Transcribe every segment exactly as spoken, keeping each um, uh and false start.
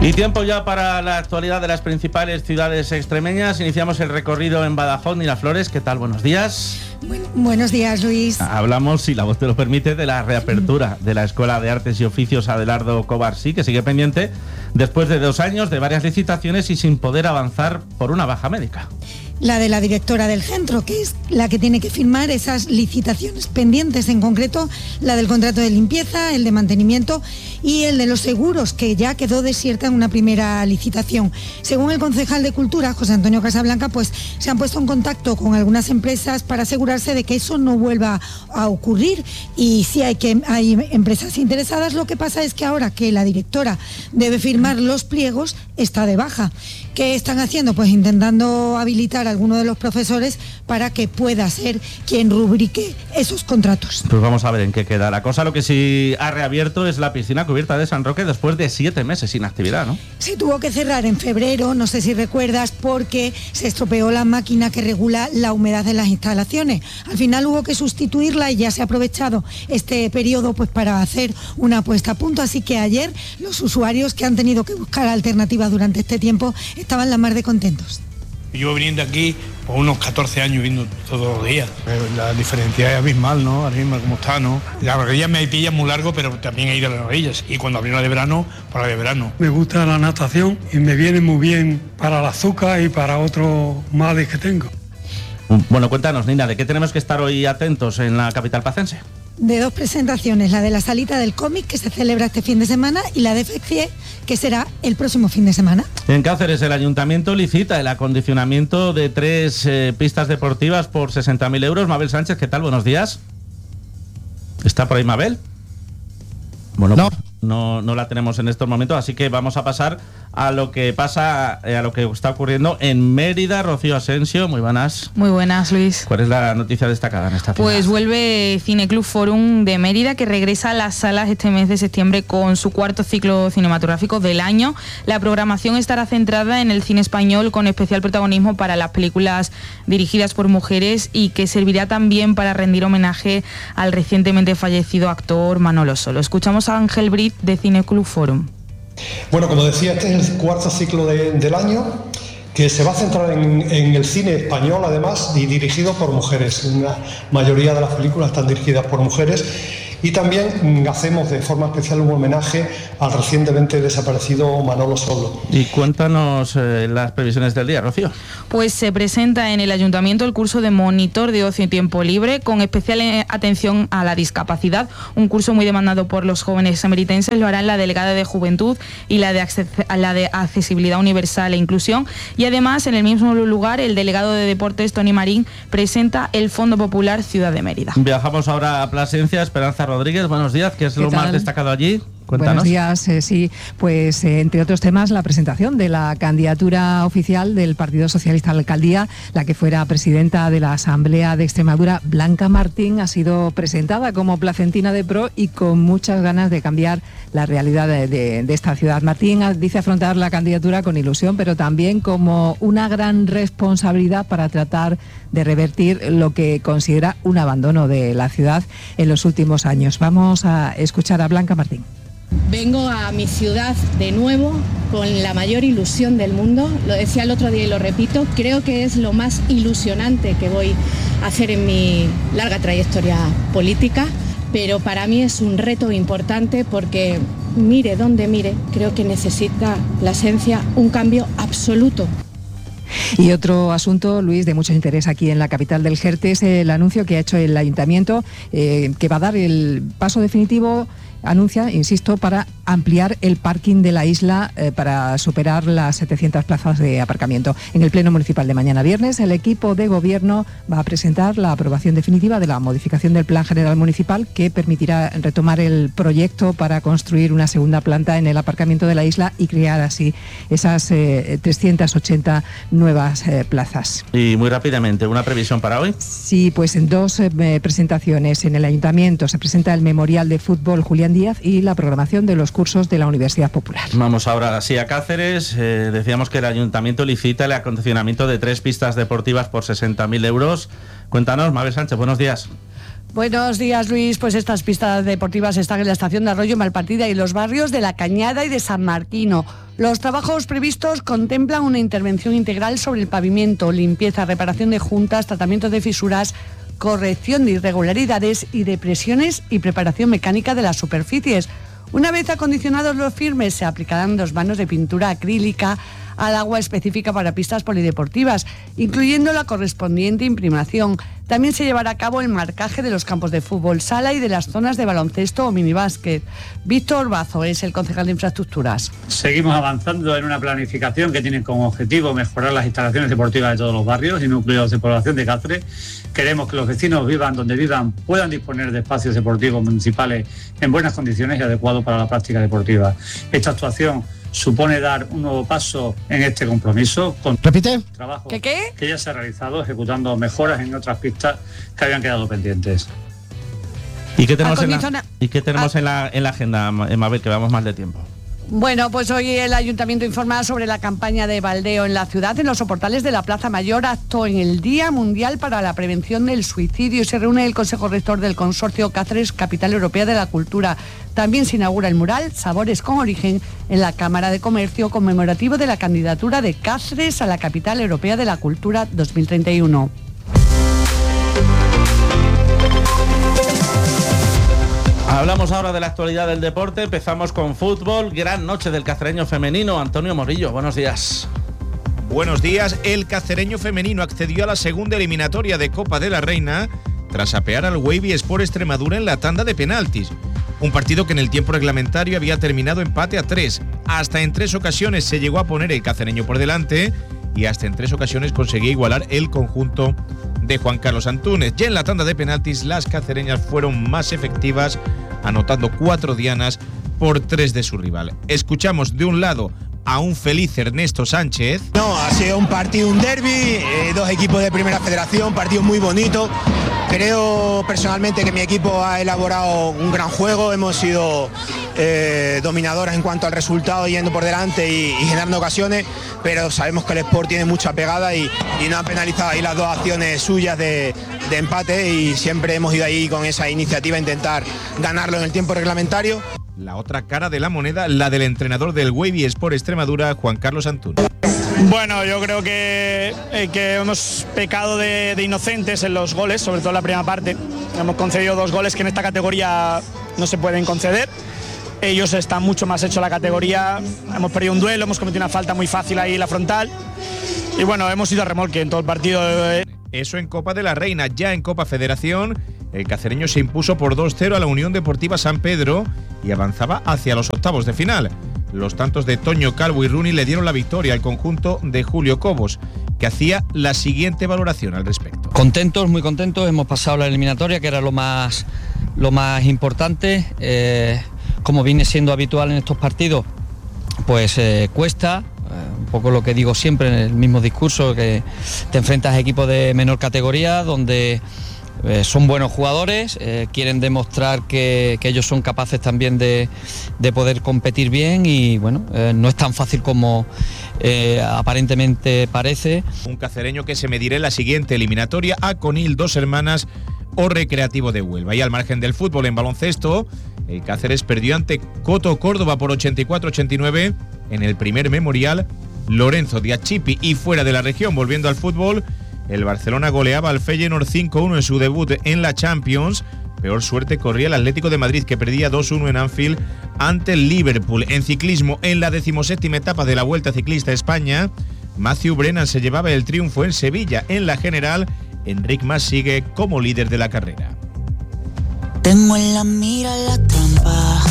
Y tiempo ya para la actualidad de las principales ciudades extremeñas. Iniciamos el recorrido en Badajoz, Miraflores. ¿Qué tal? Buenos días. Bueno, buenos días, Luis. Hablamos, si la voz te lo permite, de la reapertura de la Escuela de Artes y Oficios Adelardo Covarsí, que sigue pendiente después de dos años de varias licitaciones y sin poder avanzar por una baja médica. La de la directora del centro, que es la que tiene que firmar esas licitaciones pendientes, en concreto la del contrato de limpieza, el de mantenimiento y el de los seguros, que ya quedó desierta en una primera licitación. Según el concejal de Cultura, José Antonio Casablanca, pues se han puesto en contacto con algunas empresas para asegurarse de que eso no vuelva a ocurrir, y sí hay, que, hay empresas interesadas. Lo que pasa es que ahora que la directora debe firmar los pliegos, está de baja. ¿Qué están haciendo? Pues intentando habilitar a alguno de los profesores para que pueda ser quien rubrique esos contratos. Pues vamos a ver en qué queda la cosa. Lo que sí ha reabierto es la piscina cubierta de San Roque después de siete meses sin actividad, ¿no? Se tuvo que cerrar en febrero, no sé si recuerdas, porque se estropeó la máquina que regula la humedad de las instalaciones. Al final hubo que sustituirla y ya se ha aprovechado este periodo pues para hacer una puesta a punto. Así que ayer los usuarios que han tenido que buscar alternativas durante este tiempo estaban la mar de contentos. Llevo viniendo aquí por unos catorce años, viendo todos los días. La diferencia es abismal, ¿no? Ahora mismo como está, ¿no? La orilla me pilla muy largo, pero también he ido a las orillas. Y cuando abrieron la de verano, para la de verano. Me gusta la natación y me viene muy bien para el azúcar y para otros males que tengo. Bueno, cuéntanos, Nina, ¿de qué tenemos que estar hoy atentos en la capital pacense? De dos presentaciones, la de la Salita del Cómic, que se celebra este fin de semana, y la de Fecie, que será el próximo fin de semana. En Cáceres, el ayuntamiento licita el acondicionamiento de tres eh, pistas deportivas por sesenta mil euros. Mabel Sánchez, ¿qué tal? Buenos días. ¿Está por ahí Mabel? Bueno, no. Pues no, no la tenemos en estos momentos, así que vamos a pasar a lo que pasa, eh, a lo que está ocurriendo en Mérida. Rocío Asensio, muy buenas. Muy buenas, Luis. ¿Cuál es la noticia destacada en esta ciudad? Pues vuelve Cineclub Forum de Mérida, que regresa a las salas este mes de septiembre con su cuarto ciclo cinematográfico del año. La programación estará centrada en el cine español, con especial protagonismo para las películas dirigidas por mujeres, y que servirá también para rendir homenaje al recientemente fallecido actor Manolo Solo. Escuchamos a Ángel Brit de Cineclub Forum. Bueno, como decía, este es el cuarto ciclo de, del año, que se va a centrar en, en el cine español, además, y dirigido por mujeres. La mayoría de las películas están dirigidas por mujeres. Y también hacemos de forma especial un homenaje al recientemente desaparecido Manolo Solo. Y cuéntanos eh, las previsiones del día, Rocío. Pues se presenta en el ayuntamiento el curso de monitor de ocio y tiempo libre, con especial atención a la discapacidad, un curso muy demandado por los jóvenes emeritenses. Lo harán la delegada de Juventud y la de, la de Accesibilidad Universal e Inclusión. Y además, en el mismo lugar, el delegado de Deportes, Tony Marín, presenta el Fondo Popular Ciudad de Mérida. Viajamos ahora a Plasencia. Esperanza Rodríguez, buenos días. ¿Qué es ¿Qué lo tal? más destacado allí? Cuéntanos. Buenos días, eh, sí, pues eh, entre otros temas, la presentación de la candidatura oficial del Partido Socialista a la alcaldía. La que fuera presidenta de la Asamblea de Extremadura, Blanca Martín, ha sido presentada como placentina de pro y con muchas ganas de cambiar la realidad de, de, de esta ciudad. Martín dice afrontar la candidatura con ilusión, pero también como una gran responsabilidad para tratar de revertir lo que considera un abandono de la ciudad en los últimos años. Vamos a escuchar a Blanca Martín. Vengo a mi ciudad de nuevo con la mayor ilusión del mundo. Lo decía el otro día y lo repito, creo que es lo más ilusionante que voy a hacer en mi larga trayectoria política, pero para mí es un reto importante porque, mire donde mire, creo que necesita Plasencia un cambio absoluto. Y otro asunto, Luis, de mucho interés aquí en la capital del Jerte, es el anuncio que ha hecho el ayuntamiento, eh, que va a dar el paso definitivo, anuncia, insisto, para ampliar el parking de la isla eh, para superar las setecientas plazas de aparcamiento. En el Pleno Municipal de mañana viernes, el equipo de gobierno va a presentar la aprobación definitiva de la modificación del Plan General Municipal, que permitirá retomar el proyecto para construir una segunda planta en el aparcamiento de la isla y crear así esas eh, trescientas ochenta nuevas eh, plazas. Y muy rápidamente, ¿una previsión para hoy? Sí, pues en dos eh, presentaciones. En el ayuntamiento se presenta el Memorial de Fútbol Julián Díaz y la programación de los cursos de la Universidad Popular. Vamos ahora sí a Cáceres. Eh, decíamos que el ayuntamiento licita el acondicionamiento de tres pistas deportivas por sesenta mil euros. Cuéntanos, Mabel Sánchez, buenos días. Buenos días, Luis. Pues estas pistas deportivas están en la estación de Arroyo Malpartida y los barrios de La Cañada y de San Martino. Los trabajos previstos contemplan una intervención integral sobre el pavimento, limpieza, reparación de juntas, tratamiento de fisuras, corrección de irregularidades y depresiones y preparación mecánica de las superficies. Una vez acondicionados los firmes, se aplicarán dos vanos de pintura acrílica al agua específica para pistas polideportivas, incluyendo la correspondiente imprimación. También se llevará a cabo el marcaje de los campos de fútbol sala y de las zonas de baloncesto o minibásquet. Víctor Bazo es el concejal de Infraestructuras. Seguimos avanzando en una planificación que tiene como objetivo mejorar las instalaciones deportivas de todos los barrios y núcleos de población de Cáceres. Queremos que los vecinos vivan donde vivan, puedan disponer de espacios deportivos municipales en buenas condiciones y adecuados para la práctica deportiva. Esta actuación supone dar un nuevo paso en este compromiso con ¿Repite? trabajo ¿Qué, qué? que ya se ha realizado ejecutando mejoras en otras pistas que habían quedado pendientes. ¿Y qué tenemos, en la, Acondiciona- ¿y qué tenemos Ah. en, la, en la agenda, Mabel, que vamos mal de tiempo? Bueno, pues hoy el Ayuntamiento informa sobre la campaña de baldeo en la ciudad. En los soportales de la Plaza Mayor, acto en el Día Mundial para la Prevención del Suicidio. Se reúne el Consejo Rector del Consorcio Cáceres, Capital Europea de la Cultura. También se inaugura el mural Sabores con Origen en la Cámara de Comercio, conmemorativo de la candidatura de Cáceres a la Capital Europea de la Cultura dos mil treinta y uno. Hablamos ahora de la actualidad del deporte, empezamos con fútbol, gran noche del cacereño femenino. Antonio Morillo, buenos días. Buenos días, el cacereño femenino accedió a la segunda eliminatoria de Copa de la Reina tras apear al Wavy Sport Extremadura en la tanda de penaltis. Un partido que en el tiempo reglamentario había terminado empate a tres. Hasta en tres ocasiones se llegó a poner el cacereño por delante y hasta en tres ocasiones conseguía igualar el conjunto de Juan Carlos Antúnez. Ya en la tanda de penaltis las cacereñas fueron más efectivas, anotando cuatro dianas por tres de su rival. Escuchamos de un lado a un feliz Ernesto Sánchez. No, ha sido un partido, un derbi, eh, dos equipos de primera federación, partido muy bonito. Creo personalmente que mi equipo ha elaborado un gran juego, hemos sido eh, dominadoras en cuanto al resultado, yendo por delante y, y generando ocasiones, pero sabemos que el Sport tiene mucha pegada y, y no han penalizado ahí las dos acciones suyas de, de empate y siempre hemos ido ahí con esa iniciativa a intentar ganarlo en el tiempo reglamentario. La otra cara de la moneda, la del entrenador del Wavy Sport Extremadura, Juan Carlos Antúnez. Bueno, yo creo que, eh, que hemos pecado de, de inocentes en los goles, sobre todo en la primera parte. Hemos concedido dos goles que en esta categoría no se pueden conceder. Ellos están mucho más hechos la categoría. Hemos perdido un duelo, hemos cometido una falta muy fácil ahí en la frontal. Y bueno, hemos ido a remolque en todo el partido. Eso en Copa de la Reina. Ya en Copa Federación, el cacereño se impuso por dos cero a la Unión Deportiva San Pedro y avanzaba hacia los octavos de final. Los tantos de Toño Calvo y Runi le dieron la victoria al conjunto de Julio Cobos, que hacía la siguiente valoración al respecto. Contentos, muy contentos, hemos pasado la eliminatoria, que era lo más, lo más importante. Eh, como viene siendo habitual en estos partidos, pues eh, cuesta, eh, un poco lo que digo siempre en el mismo discurso, que te enfrentas a equipos de menor categoría, donde Eh, son buenos jugadores, eh, quieren demostrar que, que ellos son capaces también de, de poder competir bien y bueno, eh, no es tan fácil como eh, aparentemente parece. Un cacereño que se medirá en la siguiente eliminatoria a Conil Dos Hermanas o Recreativo de Huelva. Y al margen del fútbol, en baloncesto, el Cáceres perdió ante Coto Córdoba por ochenta y cuatro a ochenta y nueve en el primer memorial Lorenzo de Achipi. Y fuera de la región, volviendo al fútbol, el Barcelona goleaba al Feyenoord cinco uno en su debut en la Champions. Peor suerte corría el Atlético de Madrid, que perdía dos uno en Anfield ante el Liverpool. En ciclismo, en la decimoséptima etapa de la Vuelta Ciclista a España, Matthew Brennan se llevaba el triunfo en Sevilla. En la general, Enric Mas sigue como líder de la carrera. Tengo en la mira la trampa.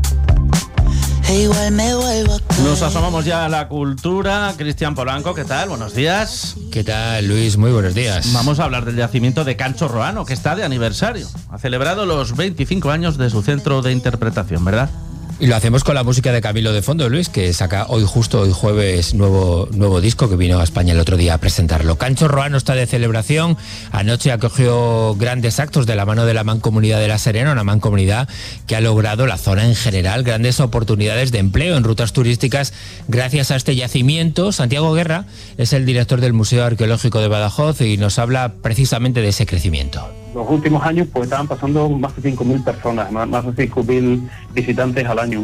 E igual me vuelvo a caer. Nos asomamos ya a la cultura. Cristian Polanco, ¿qué tal? Buenos días. ¿Qué tal, Luis? Muy buenos días. Vamos a hablar del yacimiento de Cancho Roano, que está de aniversario. Ha celebrado los veinticinco años de su centro de interpretación, ¿verdad? Y lo hacemos con la música de Camilo de fondo, Luis, que saca hoy justo, hoy jueves, nuevo, nuevo disco, que vino a España el otro día a presentarlo. Cancho Roano está de celebración. Anoche acogió grandes actos de la mano de la Mancomunidad de La Serena, una mancomunidad que ha logrado la zona en general grandes oportunidades de empleo en rutas turísticas gracias a este yacimiento. Santiago Guerra es el director del Museo Arqueológico de Badajoz y nos habla precisamente de ese crecimiento. Los últimos años pues estaban pasando más de cinco mil personas, más, más de cinco mil visitantes al año.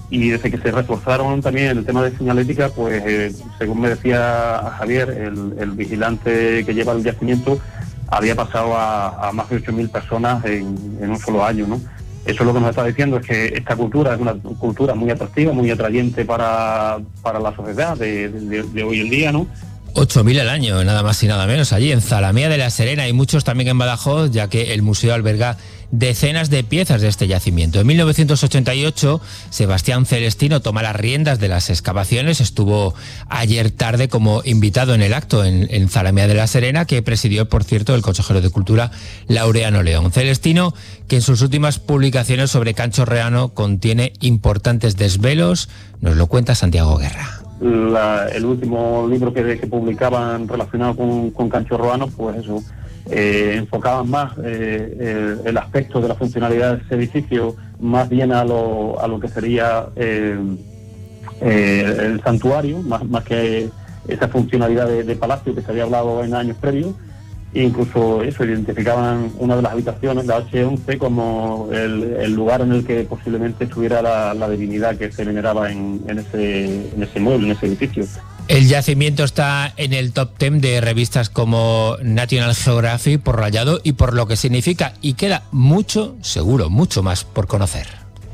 y desde que se reforzaron también el tema de señalética, pues eh, según me decía Javier, el, el vigilante que lleva el yacimiento había pasado a, a más de ocho mil personas en, en un solo año, ¿no? Eso es lo que nos está diciendo, es que esta cultura es una cultura muy atractiva, muy atrayente para, para la sociedad de, de, de hoy en día, ¿no? ocho mil al año, nada más y nada menos, allí en Zalamea de la Serena, y muchos también en Badajoz, ya que el museo alberga decenas de piezas de este yacimiento. En mil novecientos ochenta y ocho, Sebastián Celestino toma las riendas de las excavaciones, estuvo ayer tarde como invitado en el acto en, en Zalamea de la Serena, que presidió, por cierto, el consejero de Cultura, Laureano León. Celestino, que en sus últimas publicaciones sobre Cancho Reano contiene importantes desvelos, nos lo cuenta Santiago Guerra. La, el último libro que, que publicaban relacionado con, con Cancho Roano, pues eso, eh, enfocaban más eh, el, el aspecto de la funcionalidad de ese edificio, más bien a lo, a lo que sería eh, eh, el santuario, más, más que esa funcionalidad de, de palacio que se había hablado en años previos. Incluso eso, identificaban una de las habitaciones, la hache once, como el, el lugar en el que posiblemente estuviera la, la divinidad que se veneraba en, en, ese, en ese mueble, en ese edificio. El yacimiento está en el top diez de revistas como National Geographic por Rayado y por lo que significa, y queda mucho, seguro, mucho más por conocer.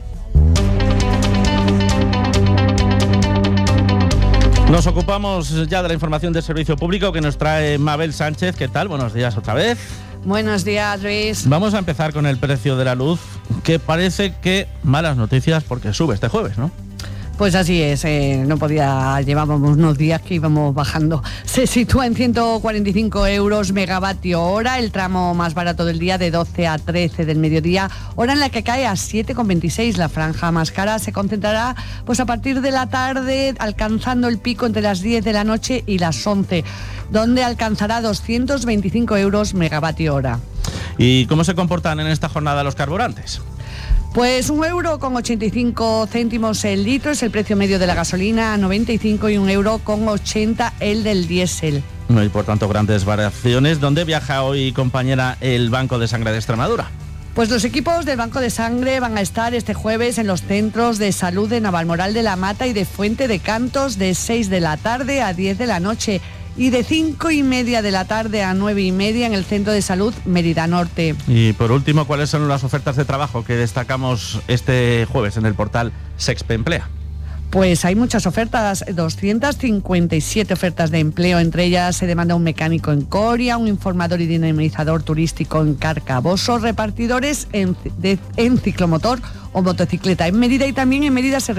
Nos ocupamos ya de la información del servicio público que nos trae Mabel Sánchez. ¿Qué tal? Buenos días otra vez. Buenos días, Luis. Vamos a empezar con el precio de la luz, que parece que malas noticias porque sube este jueves, ¿no? Pues así es, eh, no podía, llevábamos unos días que íbamos bajando. Se sitúa en ciento cuarenta y cinco euros megavatio hora, el tramo más barato del día de doce a trece del mediodía, hora en la que cae a siete con veintiséis. La franja más cara se concentrará pues a partir de la tarde, alcanzando el pico entre las diez de la noche y las once, donde alcanzará doscientos veinticinco euros megavatio hora. ¿Y cómo se comportan en esta jornada los carburantes? Pues un euro con ochenta y cinco céntimos el litro es el precio medio de la gasolina, noventa y cinco, y un euro con ochenta el del diésel. No hay por tanto grandes variaciones. ¿Dónde viaja hoy, compañera, el Banco de Sangre de Extremadura? Pues los equipos del Banco de Sangre van a estar este jueves en los centros de salud de Navalmoral de la Mata y de Fuente de Cantos de seis de la tarde a diez de la noche. Y de cinco y media de la tarde a nueve y media en el Centro de Salud Mérida Norte. Y por último, ¿cuáles son las ofertas de trabajo que destacamos este jueves en el portal Sexpe Emplea? Pues hay muchas ofertas, doscientas cincuenta y siete ofertas de empleo. Entre ellas se demanda un mecánico en Coria, un informador y dinamizador turístico en Carcaboso, repartidores en, de, en ciclomotor o motocicleta en Mérida, y también en Mérida se